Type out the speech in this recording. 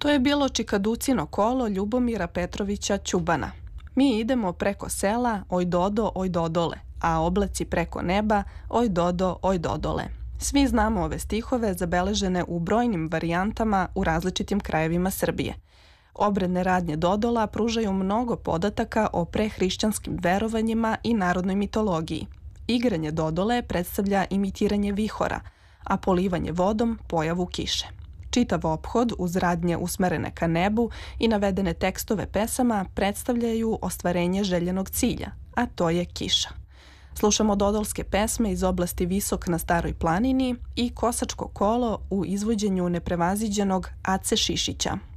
To je bilo Čikaducino kolo Ljubomira Petrovića Ćubana. Mi idemo preko sela, oj dodo, oj dodole, a oblaci preko neba, oj dodo, oj dodole. Svi znamo ove stihove zabeležene u brojnim varijantama u različitim krajevima Srbije. Obredne radnje dodola pružaju mnogo podataka o prehrišćanskim verovanjima i narodnoj mitologiji. Igranje dodole predstavlja imitiranje vihora, a polivanje vodom pojavu kiše. Čitav ophod uz radnje usmerene ka nebu i navedene tekstove pesama predstavljaju ostvarenje željenog cilja, a to je kiša. Slušamo dodolske pesme iz oblasti Visok na Staroj planini i Kosačko kolo u izvođenju neprevaziđenog Ace Šišića.